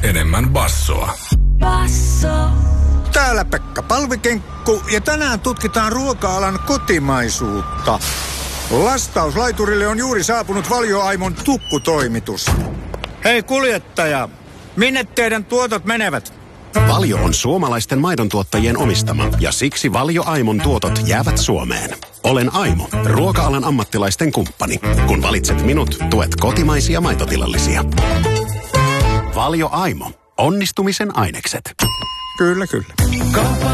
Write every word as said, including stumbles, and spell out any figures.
enemmän bassoa. Basso. Täällä Pekka Palvikenkku ja tänään tutkitaan ruoka-alan kotimaisuutta. Lastauslaiturille on juuri saapunut Valio Aimon tukkutoimitus. Hei kuljettaja, minne teidän tuotot menevät? Valio on suomalaisten maidontuottajien omistama ja siksi Valio Aimon tuotot jäävät Suomeen. Olen Aimo, ruoka-alan ammattilaisten kumppani. Kun valitset minut, tuet kotimaisia maitotilallisia. Valio Aimo, onnistumisen ainekset. Kyllä, kyllä.